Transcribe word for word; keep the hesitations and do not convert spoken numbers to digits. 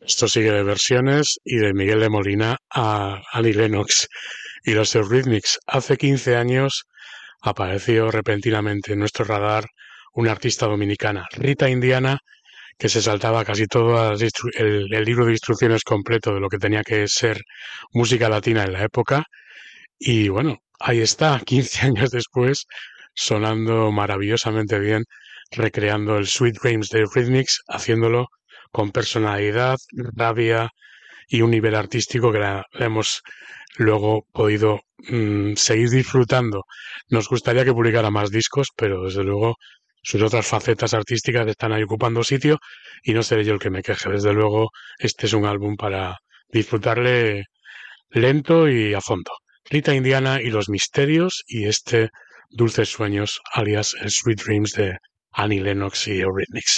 Esto sigue de versiones y de Miguel de Molina a Annie Lennox y los Eurythmics. Hace quince años apareció repentinamente en nuestro radar una artista dominicana, Rita Indiana, que se saltaba casi todo el, el libro de instrucciones completo de lo que tenía que ser música latina en la época. Y bueno, ahí está, quince años después, sonando maravillosamente bien, recreando el Sweet Dreams de Eurythmics, haciéndolo con personalidad, rabia y un nivel artístico que la, la hemos luego podido mmm, seguir disfrutando. Nos gustaría que publicara más discos, pero desde luego sus otras facetas artísticas están ahí ocupando sitio y no seré yo el que me queje. Desde luego, este es un álbum para disfrutarle lento y a fondo. Rita Indiana y los misterios y este Dulces Sueños, alias el Sweet Dreams de Annie Lennox y Eurythmics.